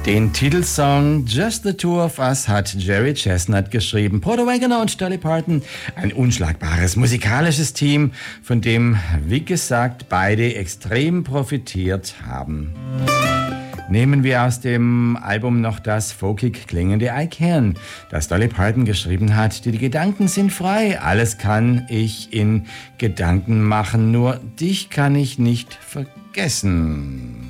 Den Titelsong Just the Two of Us hat Jerry Chestnut geschrieben. Porter Wagoner und Dolly Parton, ein unschlagbares musikalisches Team, von dem, wie gesagt, beide extrem profitiert haben. Nehmen wir aus dem Album noch das folkig klingende I Can, das Dolly Parton geschrieben hat. Die Gedanken sind frei, alles kann ich in Gedanken machen, nur dich kann ich nicht vergessen.